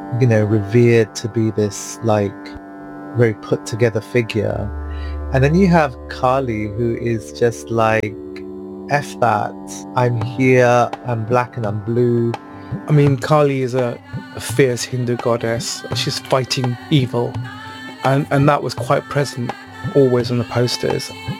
revered to be this like very put together figure. And then you have Kali, who is just like, F that. I'm here, I'm black and I'm blue. I mean, Kali is a fierce Hindu goddess. She's fighting evil. And that was quite present always on the posters.